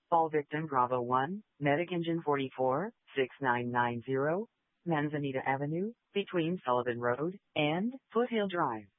All victim Bravo 1, Medic Engine 44, 6990, Manzanita Avenue, between Sullivan Road and Foothill Drive.